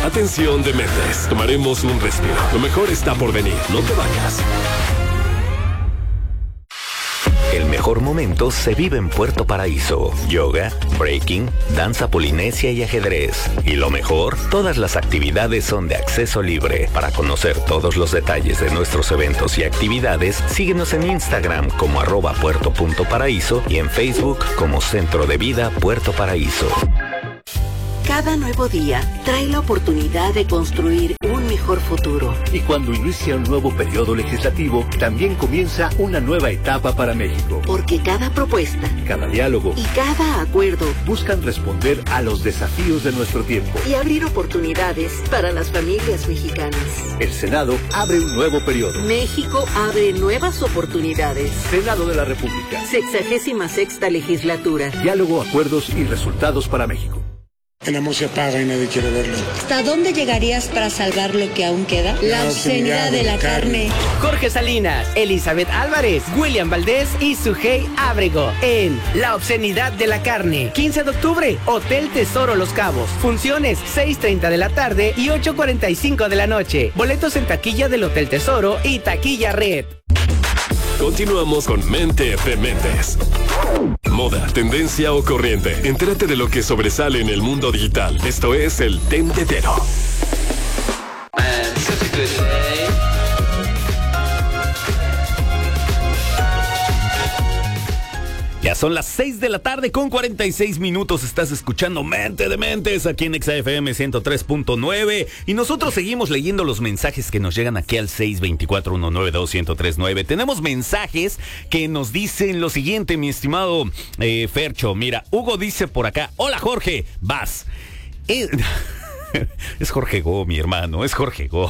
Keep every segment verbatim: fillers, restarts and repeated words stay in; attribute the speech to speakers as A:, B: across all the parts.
A: Atención dementes, tomaremos un respiro. Lo mejor está por venir, no te vayas.
B: El mejor momento se vive en Puerto Paraíso. Yoga, breaking, danza polinesia y ajedrez. Y lo mejor, todas las actividades son de acceso libre. Para conocer todos los detalles de nuestros eventos y actividades, síguenos en Instagram como arroba puerto.paraíso y en Facebook como Centro de Vida Puerto Paraíso.
C: Cada nuevo día trae la oportunidad de construir un mejor futuro.
D: Y cuando inicia un nuevo periodo legislativo, también comienza una nueva etapa para México.
C: Porque cada propuesta,
D: cada diálogo
C: y cada acuerdo
D: buscan responder a los desafíos de nuestro tiempo
C: y abrir oportunidades para las familias mexicanas.
D: El Senado abre un nuevo periodo.
C: México abre nuevas oportunidades.
D: Senado de la República.
C: Sexagésima sexta legislatura.
D: Diálogo, acuerdos y resultados para México.
E: El amor se apaga y nadie quiere verlo.
F: ¿Hasta dónde llegarías para salvar lo que aún queda? La, la obscenidad de la carne.
G: Jorge Salinas, Elizabeth Álvarez, William Valdés y Sujei Ábrego en La obscenidad de la carne. quince de octubre, Hotel Tesoro Los Cabos. Funciones seis treinta de la tarde y ocho cuarenta y cinco de la noche. Boletos en taquilla del Hotel Tesoro y taquilla Red.
A: Continuamos con Mente de Mentes. Moda, tendencia o corriente. Entérate de lo que sobresale en el mundo digital. Esto es el Tendedero.
H: Ya son las seis de la tarde con cuarenta y seis minutos. Estás escuchando Mente de Mentes aquí en X F M ciento tres punto nueve. Y nosotros seguimos leyendo los mensajes que nos llegan aquí al seis dos cuatro, uno nueve dos, uno cero tres nueve. Tenemos mensajes que nos dicen lo siguiente, mi estimado eh, Fercho. Mira, Hugo dice por acá: hola Jorge, vas. Eh, es Jorge Go, mi hermano, es Jorge Go.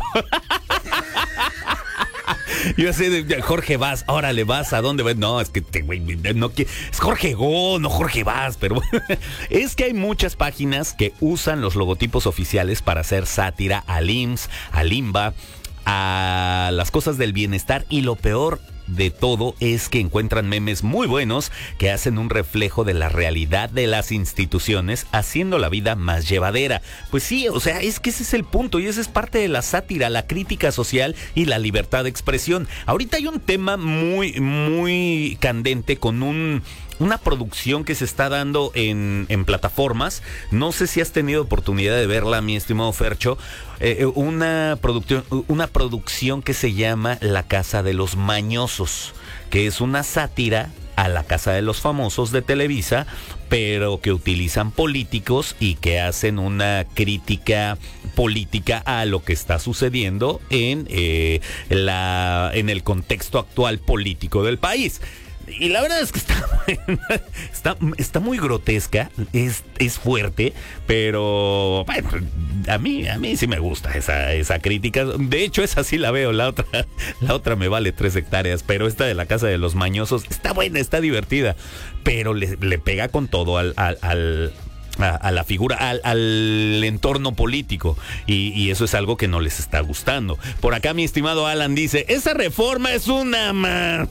H: Yo sé, Jorge Vaz, órale, vas, ¿a dónde vas? No, es que te, güey, no, es Jorge Go, no Jorge Vaz, pero es que hay muchas páginas que usan los logotipos oficiales para hacer sátira al I M S S, al I M B A, a las cosas del bienestar, y lo peor de todo es que encuentran memes muy buenos que hacen un reflejo de la realidad de las instituciones, haciendo la vida más llevadera. Pues sí, o sea, es que ese es el punto y esa es parte de la sátira, la crítica social y la libertad de expresión. Ahorita hay un tema muy, muy candente con un... una producción que se está dando en, en plataformas. No sé si has tenido oportunidad de verla, mi estimado Fercho. Eh, una, producción, una producción que se llama La Casa de los Mañosos, que es una sátira a La Casa de los Famosos de Televisa, pero que utilizan políticos y que hacen una crítica política a lo que está sucediendo en, eh, la, en el contexto actual político del país. Y la verdad es que está, está, está muy grotesca, es, es fuerte, pero bueno, a mí, a mí sí me gusta esa, esa crítica. De hecho, esa sí la veo, la otra, la otra me vale tres hectáreas, pero esta de La Casa de los Mañosos está buena, está divertida, pero le, le pega con todo al... al, al A, a la figura, al, al entorno político, y, y eso es algo que no les está gustando. Por acá mi estimado Alan dice: esa reforma es una man.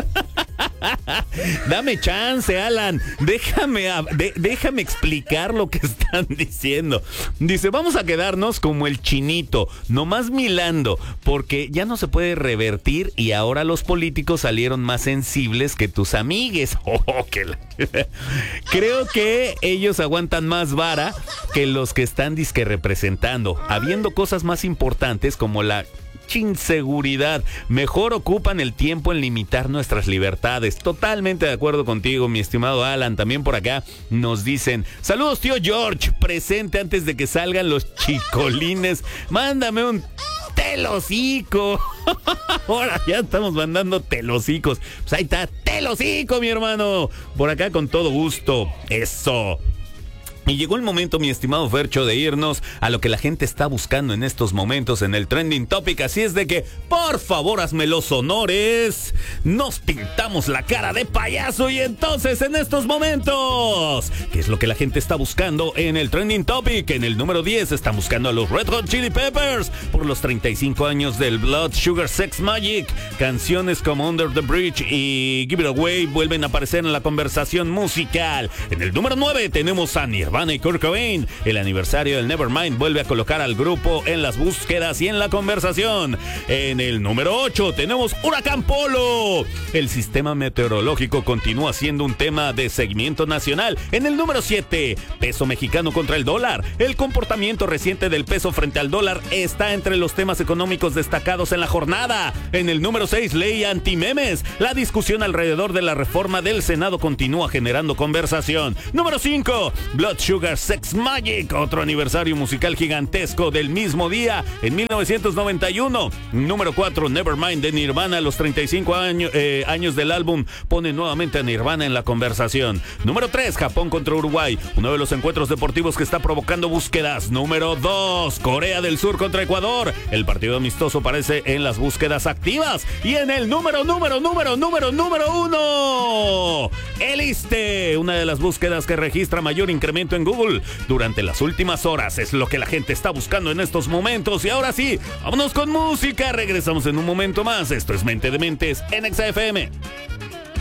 H: Dame chance, Alan, déjame, de, déjame explicar lo que están diciendo. Dice: vamos a quedarnos como el chinito, nomás milando, porque ya no se puede revertir y ahora los políticos salieron más sensibles que tus amigues. Oh, que la... Creo que ellos aguantan más vara que los que están disque representando, habiendo cosas más importantes como la inseguridad. Mejor ocupan el tiempo en limitar nuestras libertades. Totalmente de acuerdo contigo, mi estimado Alan. También por acá nos dicen: saludos, tío George, presente antes de que salgan los chicolines. Mándame un telocico. Ahora ya estamos mandando telocicos. Pues ahí está, telocico, mi hermano. Por acá con todo gusto. Eso. Y llegó el momento, mi estimado Fercho, de irnos a lo que la gente está buscando en estos momentos en el Trending Topic. Así es de que, por favor, hazme los honores. Nos pintamos la cara de payaso y entonces, en estos momentos, ¿qué es lo que la gente está buscando en el Trending Topic? En el número diez están buscando a los Red Hot Chili Peppers por los treinta y cinco años del Blood Sugar Sex Magic. Canciones como Under the Bridge y Give It Away vuelven a aparecer en la conversación musical. En el número nueve tenemos a Nirvana Nirvana y Kurt Cobain. El aniversario del Nevermind vuelve a colocar al grupo en las búsquedas y en la conversación. En el número ocho tenemos Huracán Polo. El sistema meteorológico continúa siendo un tema de seguimiento nacional. En el número siete, peso mexicano contra el dólar. El comportamiento reciente del peso frente al dólar está entre los temas económicos destacados en la jornada. En el número seis, ley antimemes. La discusión alrededor de la reforma del Senado continúa generando conversación. Número cinco, Blood Sugar Sex Magic, otro aniversario musical gigantesco del mismo día, en mil novecientos noventa y uno. Número cuatro, Nevermind de Nirvana, los treinta y cinco años, eh, años del álbum pone nuevamente a Nirvana en la conversación. Número tres, Japón contra Uruguay, uno de los encuentros deportivos que está provocando búsquedas. Número dos, Corea del Sur contra Ecuador, el partido amistoso parece en las búsquedas activas. Y en el número, número, número, número, número uno, el ISSSTE, una de las búsquedas que registra mayor incremento en Google durante las últimas horas. Es lo que la gente está buscando en estos momentos. Y ahora sí, vámonos con música. Regresamos en un momento más. Esto es Mente de Mentes en Exa F M.